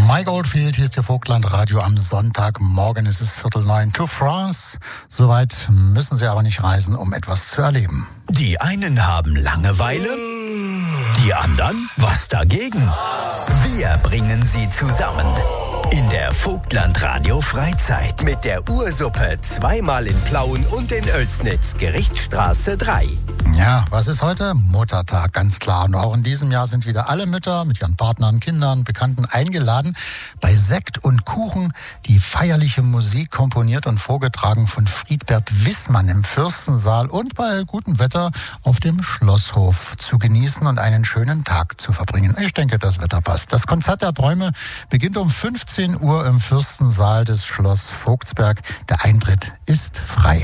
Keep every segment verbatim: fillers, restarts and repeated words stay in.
Mike Oldfield, hier ist Ihr Vogtlandradio am Sonntagmorgen. Es ist Viertel neun. To France. Soweit müssen Sie aber nicht reisen, um etwas zu erleben. Die einen haben Langeweile, die anderen was dagegen. Wir bringen sie zusammen in der Vogtlandradio Freizeit mit der Ursuppe zweimal in Plauen und in Oelsnitz, Gerichtsstraße drei. Ja, was ist heute? Muttertag, ganz klar. Und auch in diesem Jahr sind wieder alle Mütter mit ihren Partnern, Kindern, Bekannten eingeladen. Bei Sekt und Kuchen die feierliche Musik komponiert und vorgetragen von Friedbert Wissmann im Fürstensaal und bei gutem Wetter auf dem Schlosshof zu genießen und einen schönen Tag zu verbringen. Ich denke, das Wetter passt. Das Konzert der Träume beginnt um fünfzehn Uhr im Fürstensaal des Schloss Vogtsberg. Der Eintritt ist frei.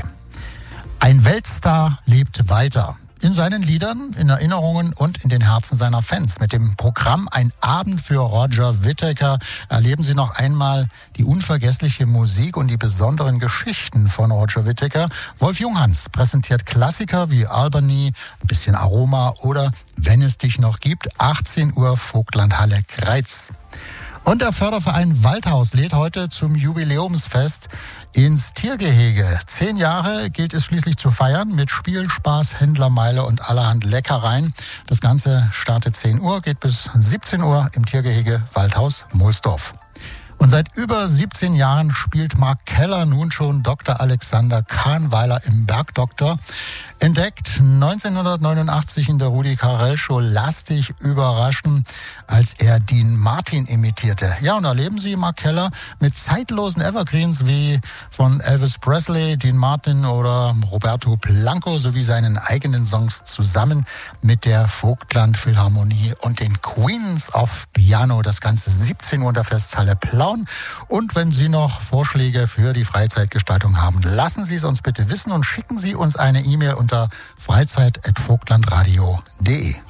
Ein Weltstar lebt weiter. In seinen Liedern, in Erinnerungen und in den Herzen seiner Fans. Mit dem Programm Ein Abend für Roger Whittaker erleben Sie noch einmal die unvergessliche Musik und die besonderen Geschichten von Roger Whittaker. Wolf Junghans präsentiert Klassiker wie Albany, ein bisschen Aroma oder Wenn es dich noch gibt, achtzehn Uhr Vogtlandhalle Greiz. Und der Förderverein Waldhaus lädt heute zum Jubiläumsfest ins Tiergehege. Zehn Jahre gilt es schließlich zu feiern mit Spiel, Spaß, Händlermeile und allerhand Leckereien. Das Ganze startet zehn Uhr, geht bis siebzehn Uhr im Tiergehege Waldhaus Mohlsdorf. Und seit über siebzehn Jahren spielt Mark Keller nun schon Doktor Alexander Kahnweiler im Bergdoktor. Entdeckt neunzehnhundertneunundachtzig in der Rudi Carrell Show. Lass dich überraschen, als er Dean Martin imitierte. Ja, und erleben Sie Mark Keller mit zeitlosen Evergreens wie von Elvis Presley, Dean Martin oder Roberto Blanco sowie seinen eigenen Songs zusammen mit der Vogtland Philharmonie und den Queens of Piano. Das Ganze siebzehn Uhr in der Festhalle Plauen. Und wenn Sie noch Vorschläge für die Freizeitgestaltung haben, lassen Sie es uns bitte wissen und schicken Sie uns eine E-Mail unter freizeit at vogtlandradio punkt de.